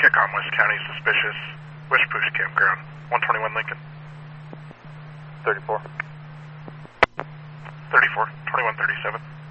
Kickoff West County, suspicious. West Push Campground, 121 Lincoln. 34. 34, 2137.